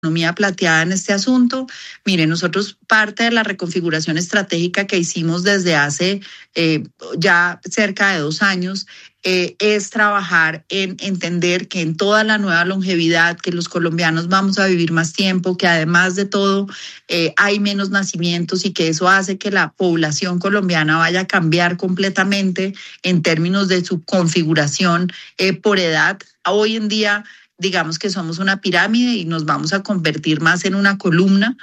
economía plateada en este asunto. Mire, nosotros parte de la reconfiguración estratégica que hicimos desde hace ya cerca de 2 años es trabajar en entender que en toda la nueva longevidad, que los colombianos vamos a vivir más tiempo, que además de todo hay menos nacimientos y que eso hace que la población colombiana vaya a cambiar completamente en términos de su configuración por edad. Hoy en día, digamos que somos una pirámide y nos vamos a convertir más en una columna.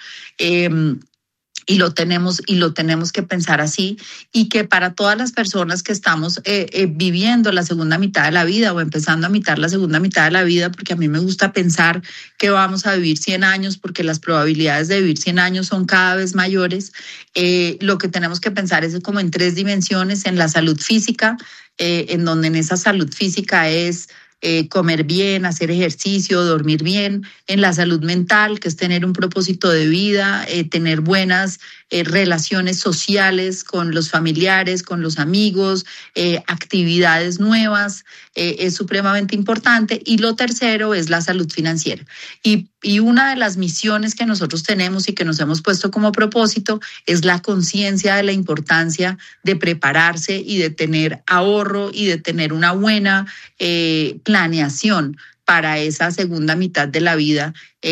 Y lo tenemos que pensar así, y que para todas las personas que estamos viviendo la segunda mitad de la vida o empezando a mitad la segunda mitad de la vida, porque a mí me gusta pensar que vamos a vivir 100 años porque las probabilidades de vivir 100 años son cada vez mayores, lo que tenemos que pensar es como en 3 dimensiones: en la salud física, en donde en esa salud física es comer bien, hacer ejercicio, dormir bien; en la salud mental, que es tener un propósito de vida, tener buenas relaciones sociales con los familiares, con los amigos, actividades nuevas, es supremamente importante. Y lo tercero es la salud financiera. Y una de las misiones que nosotros tenemos y que nos hemos puesto como propósito es la conciencia de la importancia de prepararse y de tener ahorro y de tener una buena planeación para esa segunda mitad de la vida, y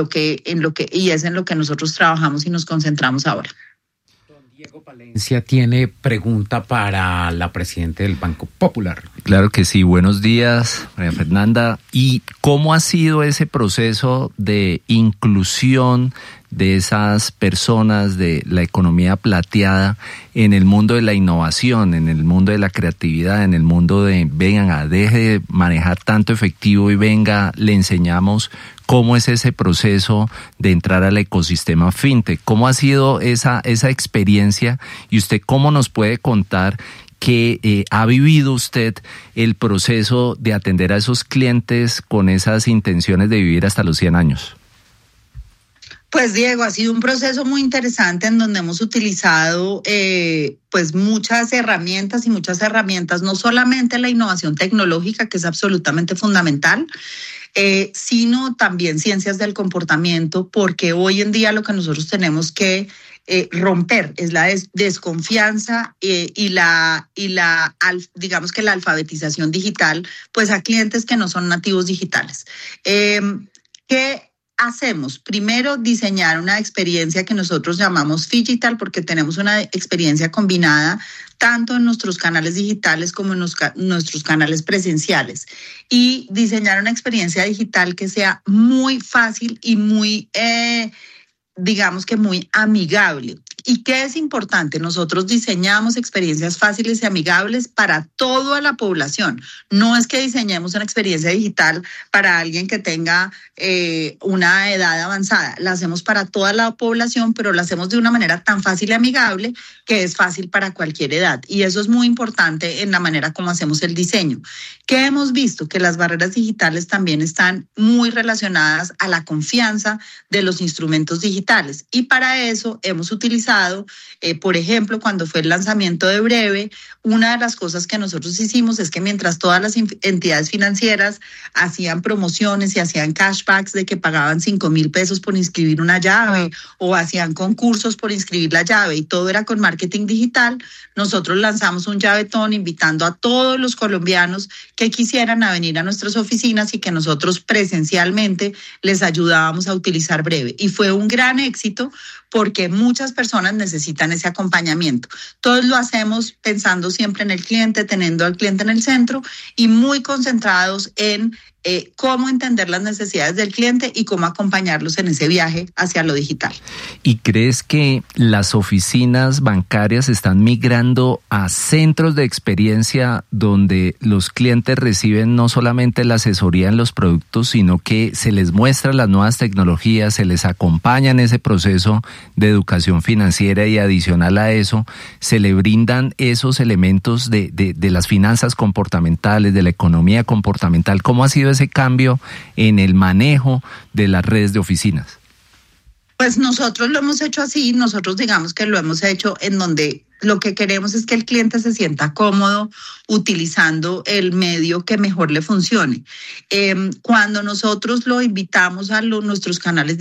es en lo que nosotros trabajamos y nos concentramos ahora. Diego Palencia tiene pregunta para la presidenta del Banco Popular. Claro que sí, buenos días, María Fernanda. ¿Y cómo ha sido ese proceso de inclusión de esas personas de la economía plateada en el mundo de la innovación, en el mundo de la creatividad, en el mundo de, venga, deje de manejar tanto efectivo y venga, le enseñamos cómo es ese proceso de entrar al ecosistema fintech? ¿Cómo ha sido esa experiencia? Y usted, ¿cómo nos puede contar que ha vivido usted el proceso de atender a esos clientes con esas intenciones de vivir hasta los 100 años? Pues Diego, ha sido un proceso muy interesante en donde hemos utilizado pues muchas herramientas, no solamente la innovación tecnológica, que es absolutamente fundamental, sino también ciencias del comportamiento, porque hoy en día lo que nosotros tenemos que romper es la desconfianza digamos que la alfabetización digital, pues a clientes que no son nativos digitales. ¿Qué hacemos? Primero, diseñar una experiencia que nosotros llamamos Phygital, porque tenemos una experiencia combinada tanto en nuestros canales digitales como en nuestros canales presenciales. Y diseñar una experiencia digital que sea muy fácil y muy, digamos que muy amigable. ¿Y qué es importante? Nosotros diseñamos experiencias fáciles y amigables para toda la población. No es que diseñemos una experiencia digital para alguien que tenga una edad avanzada. La hacemos para toda la población, pero la hacemos de una manera tan fácil y amigable que es fácil para cualquier edad. Y eso es muy importante en la manera como hacemos el diseño. ¿Qué hemos visto? Que las barreras digitales también están muy relacionadas a la confianza de los instrumentos digitales. Y para eso hemos utilizado, por ejemplo, cuando fue el lanzamiento de Breve, una de las cosas que nosotros hicimos es que mientras todas las entidades financieras hacían promociones y hacían cashbacks de que pagaban 5,000 pesos por inscribir una llave o hacían concursos por inscribir la llave y todo era con marketing digital, nosotros lanzamos un llavetón invitando a todos los colombianos que quisieran a venir a nuestras oficinas y que nosotros presencialmente les ayudábamos a utilizar Breve. Y fue un gran éxito porque muchas personas necesitan ese acompañamiento. Todos lo hacemos pensando siempre en el cliente, teniendo al cliente en el centro y muy concentrados en cómo entender las necesidades del cliente y cómo acompañarlos en ese viaje hacia lo digital. ¿Y crees que las oficinas bancarias están migrando a centros de experiencia donde los clientes reciben no solamente la asesoría en los productos, sino que se les muestra las nuevas tecnologías, se les acompaña en ese proceso de educación financiera y adicional a eso, se le brindan esos elementos de las finanzas comportamentales, de la economía comportamental? ¿Cómo ha sido ese cambio en el manejo de las redes de oficinas? Pues nosotros lo hemos hecho así, nosotros digamos que lo hemos hecho en donde lo que queremos es que el cliente se sienta cómodo utilizando el medio que mejor le funcione. Cuando nosotros lo invitamos a nuestros canales